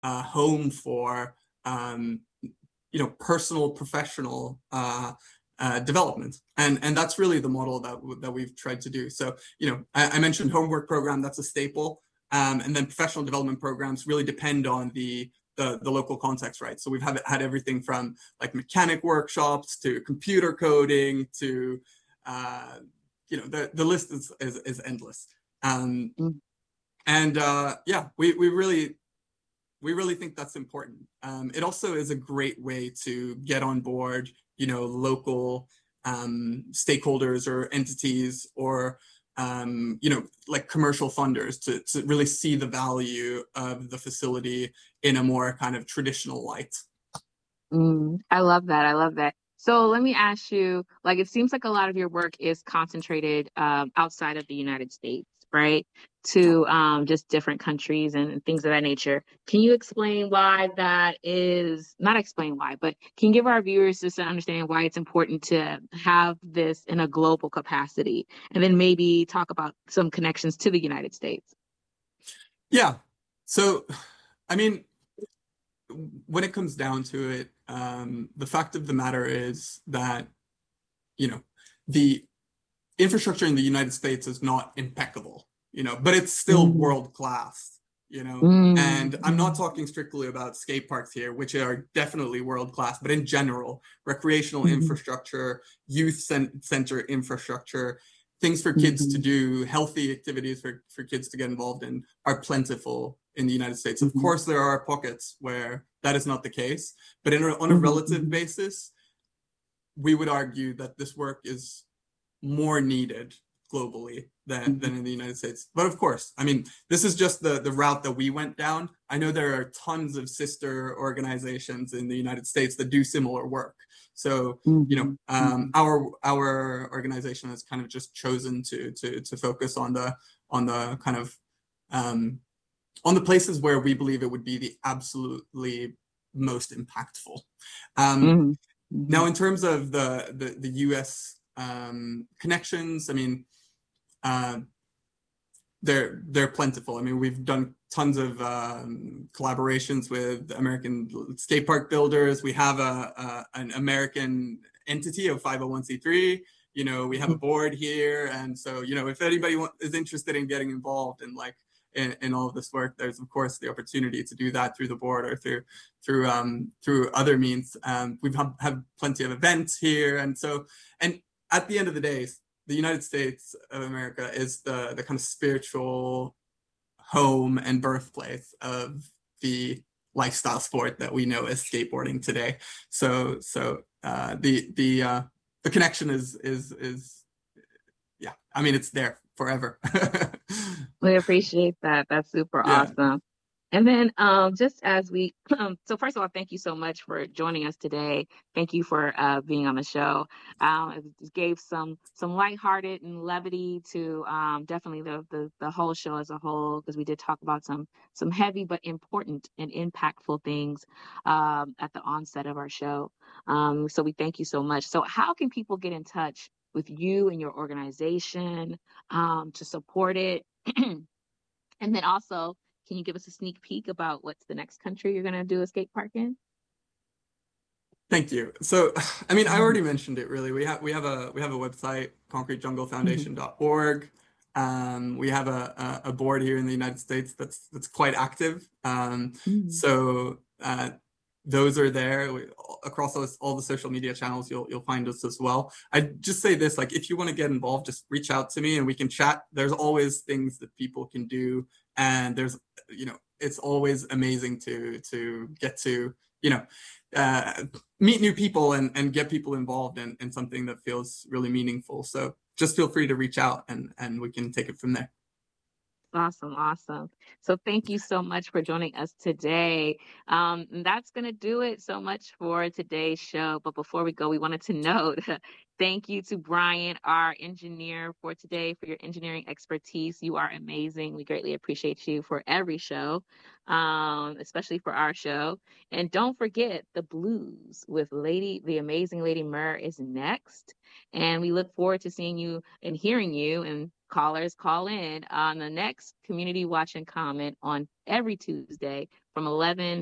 home for personal, professional development, and that's really the model that we've tried to do. So I mentioned homework program, that's a staple, and then professional development programs really depend on the local context, right? So we've had everything from like mechanic workshops to computer coding to the list is endless. And yeah, we really think that's important. It also is a great way to get on board, local stakeholders or entities or, like commercial funders to really see the value of the facility in a more kind of traditional light. I love that. I love that. So let me ask you, like, it seems like a lot of your work is concentrated outside of the United States, right? To just different countries and things of that nature. Can you explain why that is? Not explain why, but can you give our viewers just an understanding why it's important to have this in a global capacity? And then maybe talk about some connections to the United States. Yeah. So, I mean, when it comes down to it, the fact of the matter is that, the infrastructure in the United States is not impeccable, but it's still world class, and I'm not talking strictly about skate parks here, which are definitely world class, but in general, recreational infrastructure, youth center infrastructure, things for kids to do, healthy activities for kids to get involved in are plentiful in the United States. Of course, there are pockets where that is not the case, but on a relative basis, we would argue that this work is more needed globally than in the United States. But of course, I mean, this is just the route that we went down. I know there are tons of sister organizations in the United States that do similar work. So, our organization has kind of just chosen to focus on the kind of on the places where we believe it would be the absolutely most impactful. Now, in terms of the U.S. Connections, I mean, they're plentiful. I mean, we've done tons of collaborations with American skate park builders. We have an American entity of 501c3. We have a board here, and so if anybody is interested in getting involved in in all of this work, there's of course the opportunity to do that through the board or through other means. We've had plenty of events here, and at the end of the day, the United States of America is the kind of spiritual home and birthplace of the lifestyle sport that we know as skateboarding today. So the connection is yeah, I mean, it's there forever. We appreciate that. That's super awesome. And then just as we, so first of all, thank you so much for joining us today. Thank you for being on the show. It gave some lighthearted and levity to definitely the whole show as a whole, because we did talk about some heavy but important and impactful things at the onset of our show. So we thank you so much. So how can people get in touch with you and your organization to support it? And then also, can you give us a sneak peek about what's the next country you're going to do a skate park in? Thank you. So, I mean, I already mentioned it. Really, we have a website, concretejunglefoundation.org. We have a board here in the United States that's quite active. So those are there across all the social media channels. You'll find us as well. I just say this: like, if you want to get involved, just reach out to me and we can chat. There's always things that people can do, and there's it's always amazing to get to meet new people and get people involved in something that feels really meaningful. So just feel free to reach out and we can take it from there. Awesome. So thank you so much for joining us today. That's going to do it so much for today's show. But before we go, we wanted to note, thank you to Brian, our engineer for today, for your engineering expertise. You are amazing. We greatly appreciate you for every show, especially for our show. And don't forget, the blues with the amazing Lady Mur is next. And we look forward to seeing you and hearing you, and callers call in on the next Community Watch and Comment on every Tuesday from 11